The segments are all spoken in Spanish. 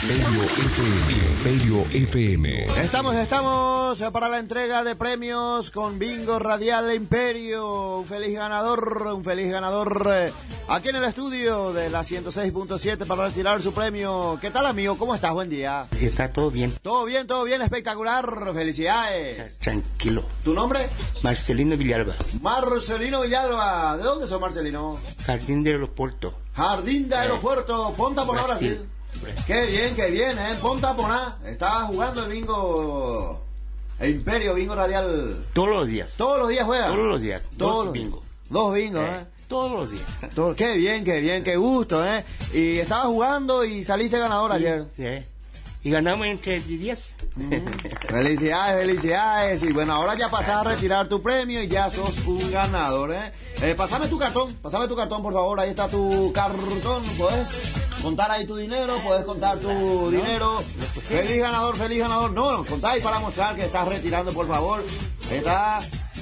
Imperio FM. Estamos para la entrega de premios con Bingo Radial Imperio. Un feliz ganador aquí en el estudio de la 106.7 para retirar su premio. ¿Qué tal, amigo? ¿Cómo estás? Buen día. Está todo bien. Todo bien, espectacular. Felicidades. Tranquilo. ¿Tu nombre? Marcelino Villalba. Marcelino Villalba. ¿De dónde sos, Marcelino? Jardín del Aeropuerto. Jardín de Aeropuerto. Ponta Poná, Brasil. Qué bien, Ponta Poná. Está jugando el bingo Imperio, bingo radial. Todos los días. ¿Todos los días juega? Todos los días. Dos bingos. Dos bingos, Todos los días. Qué bien, qué gusto, Y estabas jugando y saliste ganador ayer. Sí. Y ganamos entre 10. Felicidades. Y bueno, ahora ya pasás a retirar tu premio y ya sos un ganador, Pásame tu cartón, por favor. Ahí está tu cartón. ¿Puedes contar ahí tu dinero? ¿Puedes contar tu dinero? Feliz ganador. No, contá ahí para mostrar que estás retirando, por favor. Está...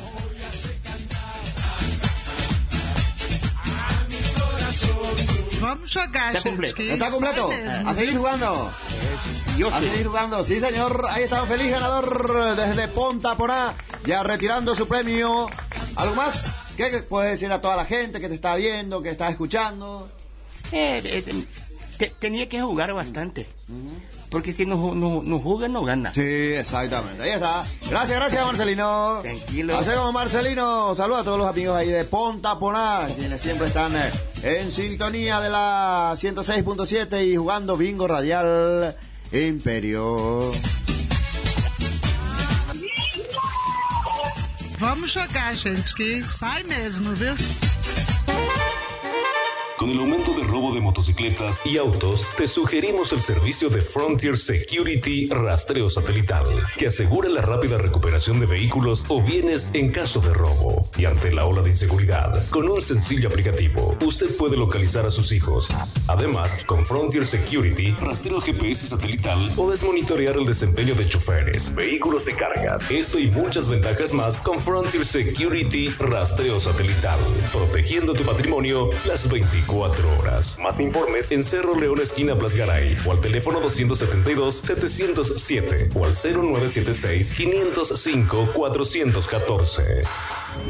Vamos a jogar, ¿Está completo? A seguir jugando. Seguir jugando. Sí, señor. Ahí está un feliz ganador desde Ponta Poná, ya retirando su premio. ¿Algo más? ¿Qué puedes decir a toda la gente que te está viendo, que está escuchando? Tenía que jugar bastante. Porque si no juega, no gana. Sí, exactamente. Ahí está. Gracias, Marcelino. Tranquilo. Hacemos, Marcelino. Saludos a todos los amigos ahí de Ponta Poná, quienes siempre están en sintonía de la 106.7 y jugando bingo radial Imperio. Vamos jogar, gente, que sai mesmo, viu? Con el aumento del robo de motocicletas y autos, te sugerimos el servicio de Frontier Security Rastreo Satelital, que asegura la rápida recuperación de vehículos o bienes en caso de robo. Y ante la ola de inseguridad, con un sencillo aplicativo, usted puede localizar a sus hijos. Además, con Frontier Security, rastreo GPS satelital, podés monitorear el desempeño de choferes, vehículos de carga. Esto y muchas ventajas más con Frontier Security Rastreo Satelital, protegiendo tu patrimonio las 24 horas. Más informes en Cerro León, esquina Blasgaray, o al teléfono 272-707 o al 0976-505-414.